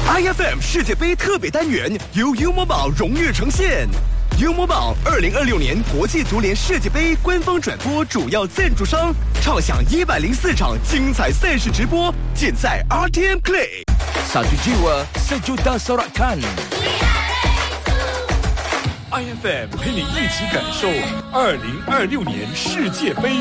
IFM 世界杯特别单元由优某宝荣誉呈现。优某宝2026年国际足联世界杯官方转播主要赞助商，畅享104场精彩赛事直播，尽在 RTM Play。 Satu jiwa, sejuta sorakan。 IFM 陪你一起感受2026年世界杯。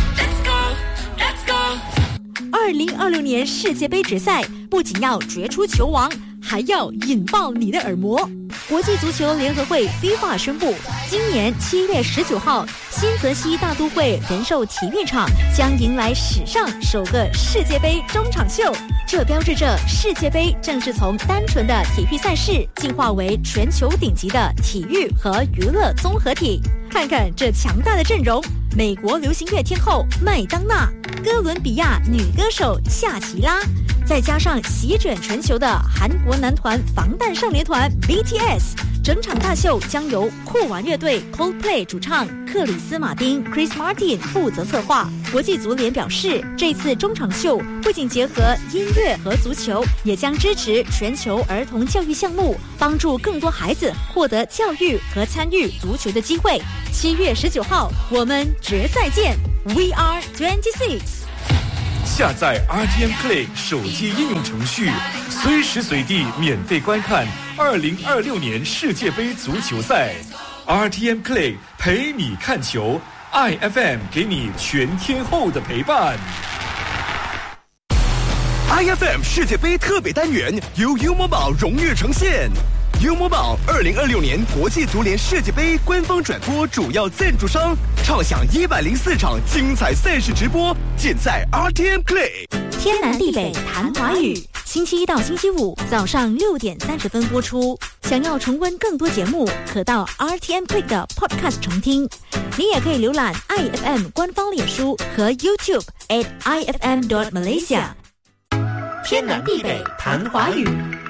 2026年世界杯决赛不仅要决出球王，还要引爆你的耳膜。国际足球联合会 FIFA 宣布，今年7月19号，新泽西大都会人寿体育场将迎来史上首个世界杯中场秀。这标志着世界杯正式从单纯的体育赛事进化为全球顶级的体育和娱乐综合体。看看这强大的阵容，美国流行乐天后麦当娜，哥伦比亚女歌手夏奇拉，再加上席卷全球的韩国男团防弹少年团 BTS， 整场大秀将由酷玩乐队 Coldplay 主唱克里斯马丁 Chris Martin 负责策划。国际足联表示，这次中场秀不仅结合音乐和足球，也将支持全球儿童教育项目，帮助更多孩子获得教育和参与足球的机会。7月19号，我们决赛见 We are 26。 下载 RTM Play 手机应用程序，随时随地免费观看2026年世界杯足球赛。RTM Play 陪你看球， IFM 给你全天候的陪伴。 IFM 世界杯特别单元由优某宝荣誉呈现。优某宝2026年国际足联世界杯官方转播主要赞助商，畅享104场精彩赛事直播，尽在 RTM Play。 天南地北谈华语，星期一到星期五早上6点30分播出。想要重温更多节目，可到 RTM Play 的 Podcast 重听。你也可以浏览 IFM 官方脸书和 YouTube @IFM.Malaysia。天南地北谈华语。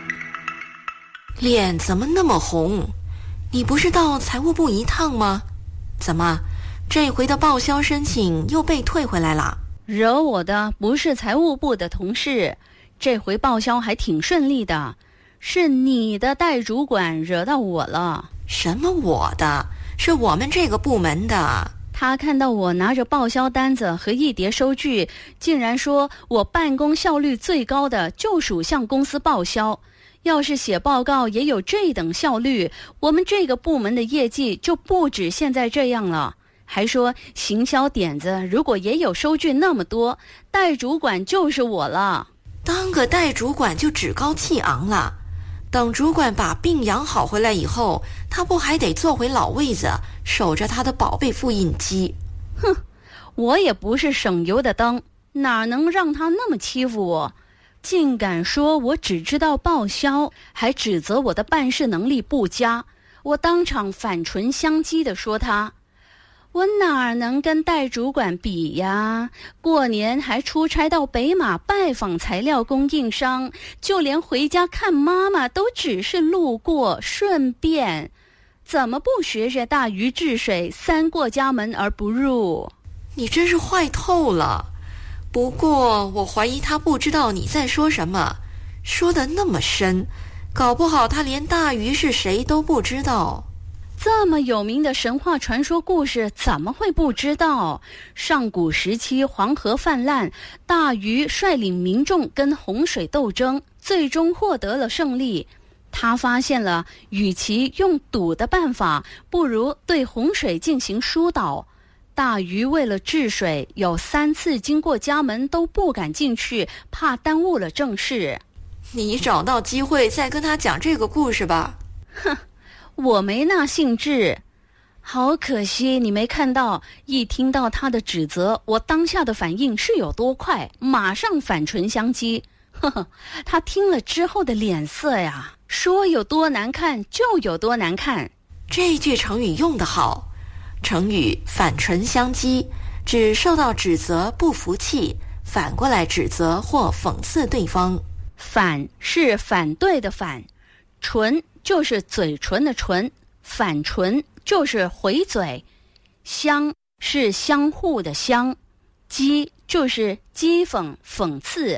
脸怎么那么红？你不是到财务部一趟吗？怎么，这回的报销申请又被退回来了？ 惹我的不是财务部的同事，这回报销还挺顺利的，是你的代主管惹到我了。 什么我的？是我们这个部门的。 他看到我拿着报销单子和一叠收据，竟然说我办公效率最高的就属向公司报销。要是写报告也有这等效率，我们这个部门的业绩就不止现在这样了。还说行销点子如果也有收据那么多，代主管就是我了。 当个代主管就趾高气昂了，等主管把病养好回来以后，他不还得坐回老位子，守着他的宝贝复印机？ 哼，我也不是省油的灯，哪能让他那么欺负我？竟敢说我只知道报销，还指责我的办事能力不佳。我当场反唇相讥地说他，我哪能跟代主管比呀？过年还出差到北马拜访材料供应商，就连回家看妈妈都只是路过顺便，怎么不学学大禹治水，三过家门而不入？ 你真是坏透了。不过我怀疑他不知道你在说什么，说得那么深，搞不好他连大禹是谁都不知道。 这么有名的神话传说故事怎么会不知道？上古时期黄河泛滥，大禹率领民众跟洪水斗争，最终获得了胜利。他发现了与其用堵的办法，不如对洪水进行疏导。大禹为了治水，有3次经过家门都不敢进去，怕耽误了正事。 你找到机会再跟他讲这个故事吧。 哼，我没那兴致。好可惜你没看到，一听到他的指责，我当下的反应是有多快，马上反唇相讥。呵呵，他听了之后的脸色呀，说有多难看就有多难看。 这句成语用得好。成语反唇相讥，指受到指责不服气，反过来指责或讽刺对方。 反是反对的反，唇就是嘴唇的唇，反唇就是回嘴，相是相互的相，讥就是讥讽讽刺，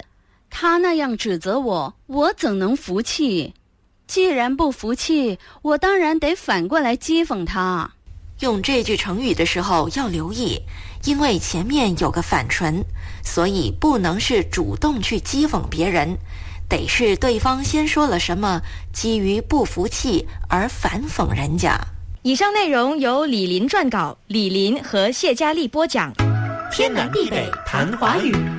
他那样指责我，我怎能服气？既然不服气，我当然得反过来讥讽他。 用这句成语的时候要留意，因为前面有个反唇，所以不能是主动去讥讽别人，得是对方先说了什么，基于不服气而反讽人家。 以上内容由李林撰稿，李林和谢佳丽播讲。 天南地北谈华语。